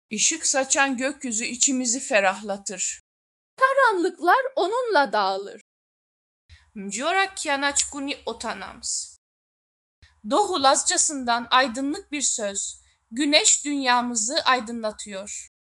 Işık saçan gökyüzü içimizi ferahlatır. Karanlıklar onunla dağılır. Mjora kianaçkuni otanams. Doğu Lazcasından aydınlık bir söz. Güneş dünyamızı aydınlatıyor.